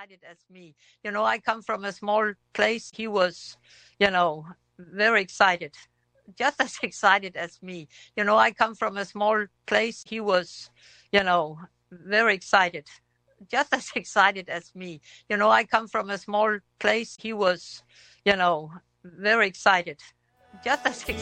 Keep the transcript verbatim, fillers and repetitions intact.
excited as me. You know, I come from a small place. He was, you know, very excited, just as excited as me. You know, I come from a small place. He was, you know, very excited, just as excited as me. You know, I come from a small place. He was, you know, very excited, just as excited.